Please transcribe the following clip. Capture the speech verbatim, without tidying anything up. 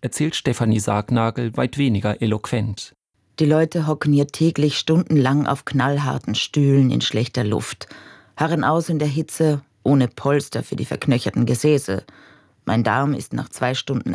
erzählt Stefanie Sargnagel weit weniger eloquent. Die Leute hocken hier täglich stundenlang auf knallharten Stühlen in schlechter Luft, harren aus in der Hitze, ohne Polster für die verknöcherten Gesäße. Mein Darm ist nach zwei Stunden